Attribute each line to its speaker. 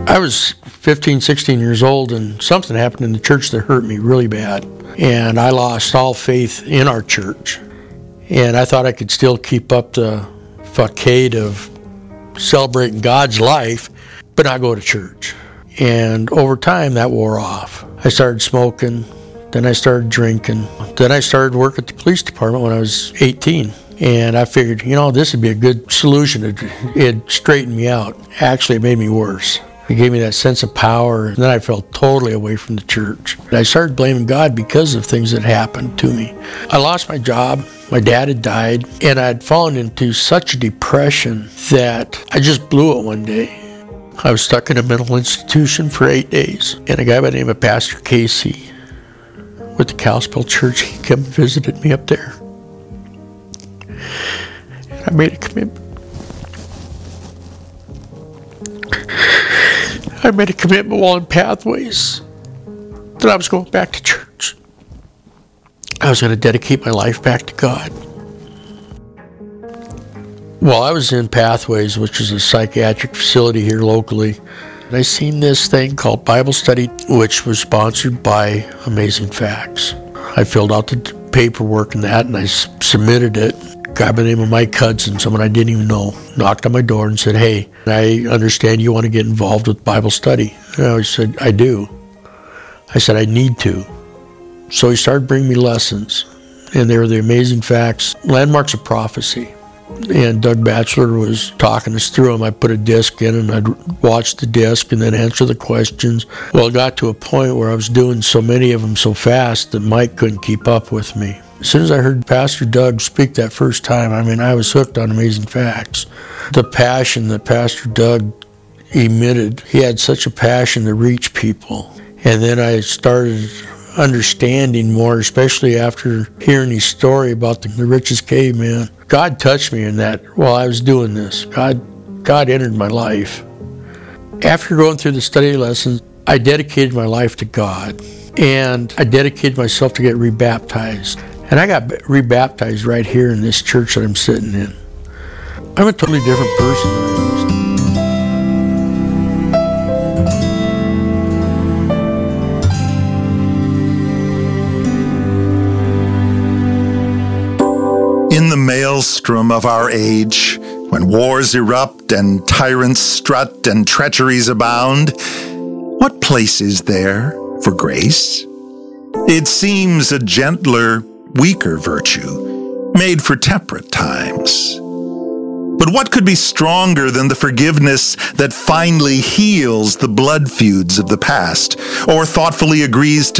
Speaker 1: I was 15, 16 years old, and something happened in the church that hurt me really bad. And I lost all faith in our church. And I thought I could still keep up the facade of celebrating God's life, but not go to church. And over time, that wore off. I started smoking, then I started drinking, then I started work at the police department when I was 18. And I figured, this would be a good solution. It'd straighten me out. Actually, it made me worse. It gave me that sense of power, and then I felt totally away from the church. I started blaming God because of things that happened to me. I lost my job, my dad had died, and I had fallen into such a depression that I just blew it one day. I was stuck in a mental institution for 8 days, and a guy by the name of Pastor Casey with the Kalispell Church, he came and visited me up there. And I made a commitment. I made a commitment while in Pathways that I was going back to church. I was going to dedicate my life back to God. While I was in Pathways, which is a psychiatric facility here locally, I seen this thing called Bible Study, which was sponsored by Amazing Facts. I filled out the paperwork and that, and I submitted it. A guy by the name of Mike Hudson, someone I didn't even know, knocked on my door and said, "Hey, I understand you want to get involved with Bible study." And I said, "I do." I said, "I need to." So he started bringing me lessons, and they were the Amazing Facts, Landmarks of Prophecy. And Doug Batchelor was talking us through them. I put a disc in, and I'd watch the disc and then answer the questions. Well, it got to a point where I was doing so many of them so fast that Mike couldn't keep up with me. As soon as I heard Pastor Doug speak that first time, I was hooked on Amazing Facts. The passion that Pastor Doug emitted, he had such a passion to reach people. And then I started understanding more, especially after hearing his story about the richest caveman. God touched me in that while I was doing this. God entered my life. After going through the study lessons, I dedicated my life to God. And I dedicated myself to get rebaptized. And I got rebaptized right here in this church that I'm sitting in. I'm a totally different person than I used to be.
Speaker 2: In the maelstrom of our age, when wars erupt and tyrants strut and treacheries abound, what place is there for grace? It seems a gentler, weaker virtue, made for temperate times. But what could be stronger than the forgiveness that finally heals the blood feuds of the past, or thoughtfully agrees to